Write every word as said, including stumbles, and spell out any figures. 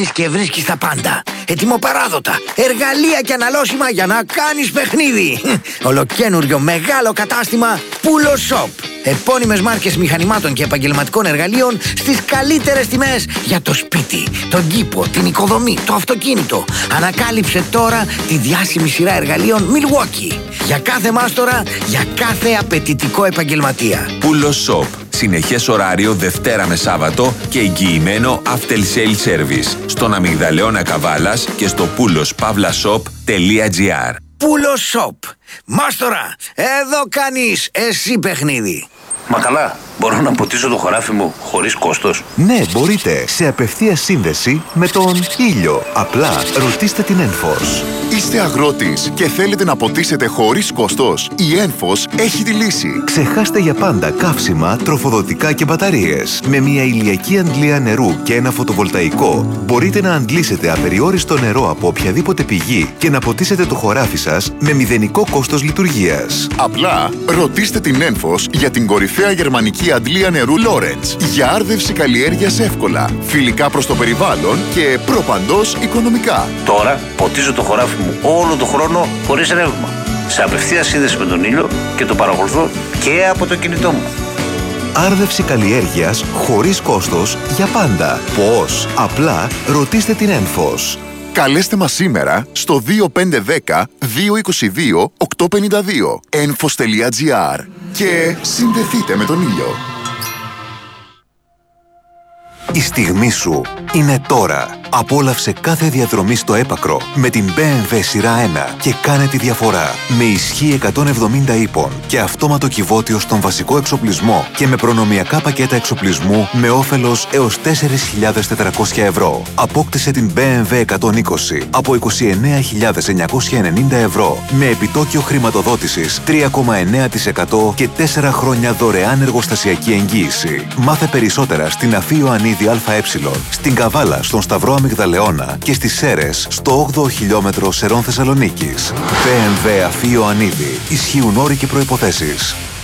Και βρίσκεις τα πάντα. Ετοιμοπαράδοτα, εργαλεία και αναλώσιμα για να κάνεις παιχνίδι. Ολοκένουργιο μεγάλο κατάστημα Pulo Shop. Επώνυμες μάρκες μηχανημάτων και επαγγελματικών εργαλείων στις καλύτερες τιμές για το σπίτι, τον κήπο, την οικοδομή, το αυτοκίνητο. Ανακάλυψε τώρα τη διάσημη σειρά εργαλείων Milwaukee. Για κάθε μάστορα, για κάθε απαιτητικό επαγγελματία. Pulo Shop. Συνεχές ωράριο Δευτέρα με Σάββατο και εγγυημένο after sale service στον Αμυγδαλεώνα Καβάλας και στο pulos pavla shop τελεία gr. Pulo Shop. Μάστορα, εδώ κάνεις εσύ παιχνίδι. Μα καλά, μπορώ να ποτίσω το χωράφι μου χωρίς κόστος? Ναι, μπορείτε. Σε απευθεία σύνδεση με τον ήλιο. Απλά ρωτήστε την Enphos. Είστε αγρότης και θέλετε να ποτίσετε χωρίς κόστος? Η Enphos έχει τη λύση. Ξεχάστε για πάντα καύσιμα, τροφοδοτικά και μπαταρίες. Με μια ηλιακή αντλία νερού και ένα φωτοβολταϊκό μπορείτε να αντλήσετε απεριόριστο νερό από οποιαδήποτε πηγή και να ποτίσετε το χωράφι σας με μηδενικό κόστος λειτουργίας. Απλά ρωτήστε την Enphos για την κορυφαία γερμανική αντλία νερού Lawrence. Για άρδευση καλλιέργειας εύκολα, φιλικά προς το περιβάλλον και προπαντός οικονομικά. Τώρα ποτίζω το χωράφι μου όλο το χρόνο χωρίς ρεύμα. Σε απευθεία σύνδεση με τον ήλιο και το παρακολουθώ και από το κινητό μου. Άρδευση καλλιέργειας χωρίς κόστος για πάντα. Πώς? Απλά ρωτήστε την Enphos. Καλέστε μας σήμερα στο δύο πέντε ένα μηδέν δύο δύο δύο οκτώ πέντε δύο enphos τελεία gr και συνδεθείτε με τον ήλιο. Η στιγμή σου είναι τώρα. Απόλαυσε κάθε διαδρομή στο έπακρο με την μπι εμ ντάμπλιου σειρά ένα και κάνε τη διαφορά. Με ισχύ εκατόν εβδομήντα ύπων και αυτόματο κυβότιο στον βασικό εξοπλισμό και με προνομιακά πακέτα εξοπλισμού με όφελος έως τέσσερις χιλιάδες τετρακόσια ευρώ. Απόκτησε την μπι εμ ντάμπλιου εκατόν είκοσι από είκοσι εννέα χιλιάδες εννιακόσια ενενήντα ευρώ με επιτόκιο χρηματοδότησης τρία κόμμα εννέα τοις εκατό και τέσσερα χρόνια δωρεάν εργοστασιακή εγγύηση. Μάθε περισσότερα στην Αφή Ιωαννίδη ΑΕ, στην Καβάλα, στον Σταυρό Αμυγδαλεώνα και στις Σέρρες, στο όγδοο χιλιόμετρο Σερών Θεσσαλονίκης. μπι εμ ντάμπλιου Αφή Ιωαννίδη. Ισχύουν όροι και προϋποθέσεις.